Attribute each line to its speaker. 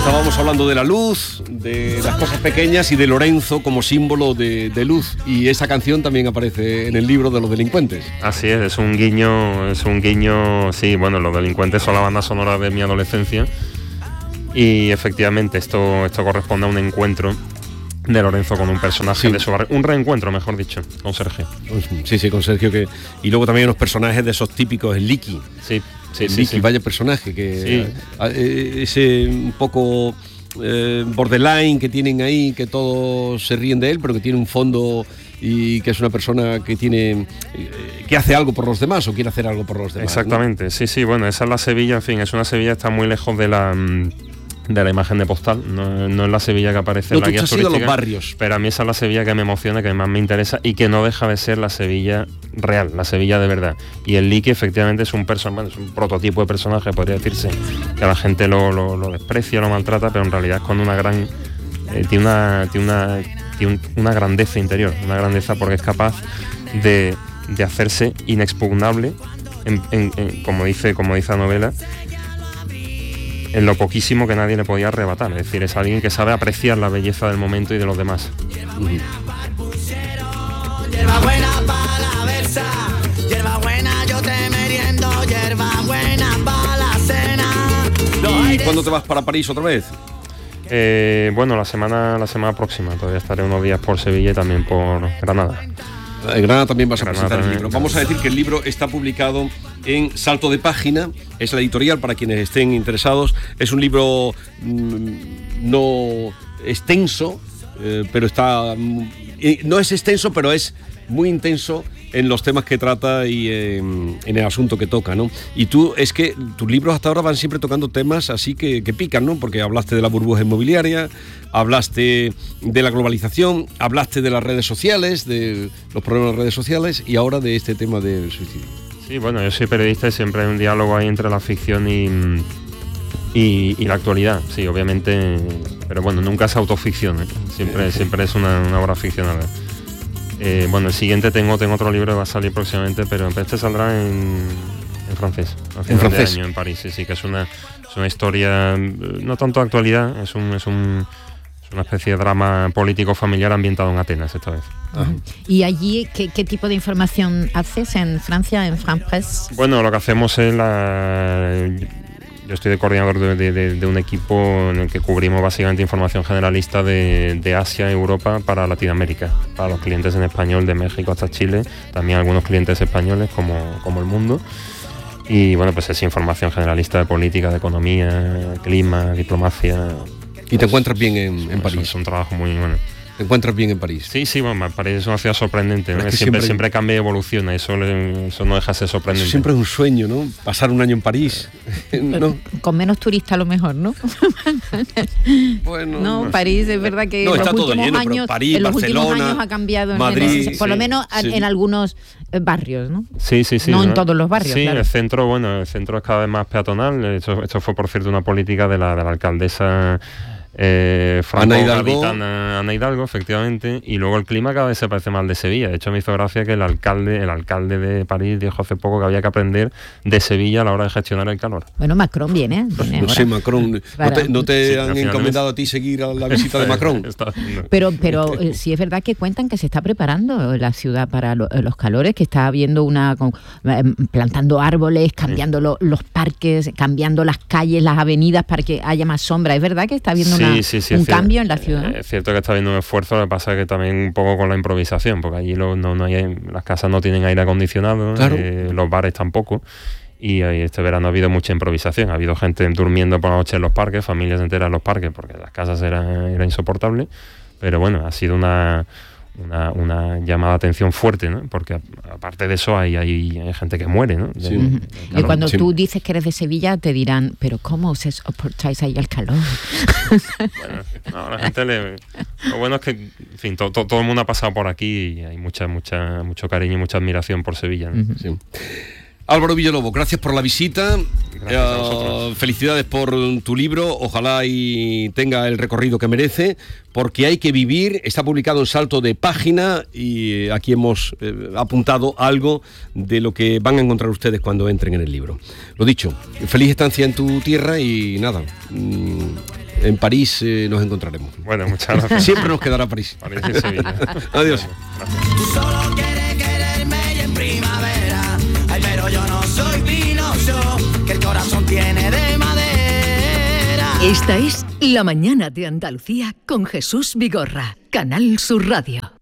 Speaker 1: Estábamos hablando de la luz, de las cosas pequeñas y de Lorenzo como símbolo de luz. Y esa canción también aparece en el libro de Los Delincuentes.
Speaker 2: Así es un guiño, sí, bueno, Los Delincuentes son la banda sonora de mi adolescencia. Y efectivamente esto corresponde a un encuentro de Lorenzo con un personaje de su barrio, un reencuentro, mejor dicho, con Sergio.
Speaker 1: Sí, con Sergio, y luego también unos personajes de esos típicos, el Liqui.
Speaker 2: Sí.
Speaker 1: Vaya personaje, que ese un poco borderline que tienen ahí, que todos se ríen de él, pero que tiene un fondo y que es una persona que tiene que hace algo por los demás o quiere hacer algo por los demás.
Speaker 2: Exactamente, ¿no? Sí, bueno, esa es la Sevilla, en fin, es una Sevilla que está muy lejos de la imagen de postal, no es la Sevilla que aparece en la guía turística,
Speaker 1: los barrios.
Speaker 2: Pero a mí esa es la Sevilla que me emociona, que más me interesa y que no deja de ser la Sevilla real, la Sevilla de verdad. Y el Liqui efectivamente es un prototipo de personaje, podría decirse, que la gente lo desprecia, lo maltrata, pero en realidad es con una gran tiene una grandeza interior, una grandeza porque es capaz de hacerse inexpugnable como dice la novela, en lo poquísimo que nadie le podía arrebatar. Es decir, es alguien que sabe apreciar la belleza del momento y de los demás.
Speaker 1: ¿Y cuándo te vas para París otra vez?
Speaker 2: Bueno, la semana próxima. Todavía estaré unos días por Sevilla y también por Granada.
Speaker 1: En Granada también vas a presentar el libro. Vamos a decir que el libro está publicado en Salto de Página, es la editorial para quienes estén interesados. Es un libro no extenso, pero no es extenso, pero es muy intenso en los temas que trata y en el asunto que toca, ¿no? Y es que tus libros hasta ahora van siempre tocando temas así que pican, ¿no? Porque hablaste de la burbuja inmobiliaria, hablaste de la globalización, hablaste de las redes sociales, de los problemas de las redes sociales y ahora de este tema del suicidio.
Speaker 2: Sí, bueno, yo soy periodista y siempre hay un diálogo ahí entre la ficción y la actualidad, sí, obviamente, pero bueno, nunca es autoficción, ¿eh? Siempre es una obra ficcionada. Bueno, el siguiente tengo otro libro que va a salir próximamente, pero este saldrá en francés, a final de año en París, sí, que es una historia no tanto de actualidad, es una especie de drama político familiar ambientado en Atenas esta vez.
Speaker 3: ¿Y allí qué tipo de información haces en Francia, en France Presse?
Speaker 2: Bueno, lo que hacemos es yo estoy de coordinador de un equipo en el que cubrimos básicamente información generalista de Asia, Europa para Latinoamérica, para los clientes en español de México hasta Chile, también algunos clientes españoles como El Mundo. Y bueno, pues es información generalista de política, de economía, clima, diplomacia.
Speaker 1: ¿Y te encuentras bien en París?
Speaker 2: Es un trabajo muy bueno.
Speaker 1: ¿Te encuentras bien en París?
Speaker 2: Sí, bueno, París es una ciudad sorprendente, ¿no? Siempre cambia y evoluciona, eso no deja de ser sorprendente.
Speaker 1: Eso siempre es un sueño, ¿no? Pasar un año en París. ¿No?
Speaker 3: Con menos turistas a lo mejor, ¿no?
Speaker 1: Bueno,
Speaker 3: no, París es verdad que
Speaker 1: en los últimos años, París,
Speaker 3: en los
Speaker 1: Barcelona,
Speaker 3: últimos años ha cambiado,
Speaker 1: Madrid,
Speaker 3: por lo menos en algunos barrios, ¿no?
Speaker 2: Sí.
Speaker 3: No en todos los barrios,
Speaker 2: sí,
Speaker 3: claro.
Speaker 2: El centro es cada vez más peatonal. Esto fue, por cierto, una política de la alcaldesa franco-gaditana Ana Hidalgo, efectivamente, y luego el clima cada vez se parece más al de Sevilla. De hecho, me hizo gracia que el alcalde de París dijo hace poco que había que aprender de Sevilla a la hora de gestionar el calor.
Speaker 3: Bueno, Macron viene
Speaker 1: no sé, Macron. ¿No te han encomendado a ti seguir a la visita de Macron?
Speaker 3: Pero sí es verdad que cuentan que se está preparando la ciudad para los calores, que está habiendo plantando árboles, cambiando los parques, cambiando las calles, las avenidas para que haya más sombra. Es verdad que está habiendo un cambio en la ciudad.
Speaker 2: Es cierto que está habiendo un esfuerzo, lo que pasa es que también un poco con la improvisación, porque allí las casas no tienen aire acondicionado, claro. Los bares tampoco, y este verano ha habido mucha improvisación, ha habido gente durmiendo por la noche en los parques, familias enteras en los parques, porque las casas era insoportable, pero bueno, ha sido una llamada de atención fuerte, ¿no? Porque aparte de eso hay gente que muere, ¿no?
Speaker 3: Sí. Y cuando tú dices que eres de Sevilla te dirán, pero ¿cómo os soportáis ahí el calor?
Speaker 2: Bueno, la gente lo bueno es que, en fin, todo el mundo ha pasado por aquí y hay mucho cariño y mucha admiración por Sevilla, ¿no?
Speaker 1: Sí. Álvaro Villalobos, gracias por la visita. Felicidades por tu libro, ojalá y tenga el recorrido que merece, porque hay que vivir. Está publicado en Salto de Página y aquí hemos apuntado algo de lo que van a encontrar ustedes cuando entren en el libro. Lo dicho, feliz estancia en tu tierra y nada, en París nos encontraremos.
Speaker 2: Bueno, muchas gracias.
Speaker 1: Siempre nos quedará París.
Speaker 2: París y Sevilla.
Speaker 1: Adiós.
Speaker 4: Tú solo quieres quererme y en primavera, ay, pero yo no soy Pinocho, que el corazón tiene de madera.
Speaker 5: Esta es La Mañana de Andalucía con Jesús Vigorra, Canal Sur Radio.